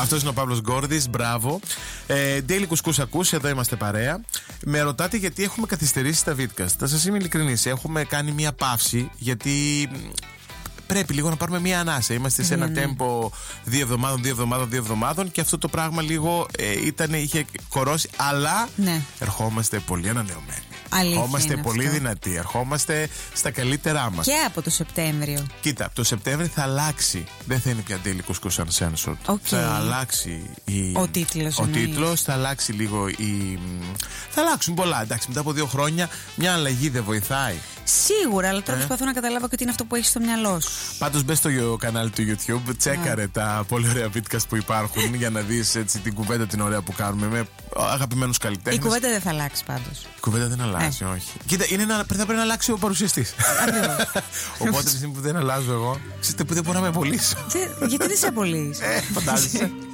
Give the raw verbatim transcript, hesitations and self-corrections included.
Αυτός είναι ο Παύλος Γκόρδης, μπράβο. ε, Daily Κουσκούς ακούς, εδώ είμαστε παρέα. Με ρωτάτε γιατί έχουμε καθυστερήσει στα Vidcast. Θα σας είμαι ειλικρινής, έχουμε κάνει μια παύση γιατί πρέπει λίγο να πάρουμε μια ανάσα. Είμαστε σε ένα ναι, ναι. τέμπο δύο εβδομάδων, δύο εβδομάδων, δύο εβδομάδων και αυτό το πράγμα λίγο ε, ήταν, είχε κορώσει. Αλλά ναι. ερχόμαστε πολύ ανανεωμένοι. Αλήθεια Ερχόμαστε πολύ αυτό. δυνατοί. Ερχόμαστε στα καλύτερά μας. Και από το Σεπτέμβριο. Κοίτα, το Σεπτέμβριο θα αλλάξει. Δεν θα είναι πια Daily Κουσκούς Uncensored. Okay. Θα αλλάξει η... ο τίτλος. Ο τίτλος, θα αλλάξει λίγο η... Θα αλλάξουν πολλά. Εντάξει, μετά από δύο χρόνια μια αλλαγή δεν βοηθάει. Σίγουρα, αλλά τώρα Ε. προσπαθώ να καταλάβω και τι είναι αυτό που έχει στο μυαλό σου. Πάντως μπες στο κανάλι του YouTube, τσέκαρε τα πολύ ωραία Vidcast που υπάρχουν για να δεις έτσι την κουβέντα την ωραία που κάνουμε με αγαπημένους καλλιτέχνες. Η κουβέντα δεν θα αλλάξει πάντως. Η κουβέντα δεν αλλάζει, όχι. Κοίτα, είναι ένα, θα πρέπει να αλλάξει ο παρουσιαστής. Οπότε τη στιγμή που δεν αλλάζω εγώ, ξέρετε που δεν μπορώ να με απολύσω. Γιατί δεν σε απολύεις? Ε, φαντάζεσαι.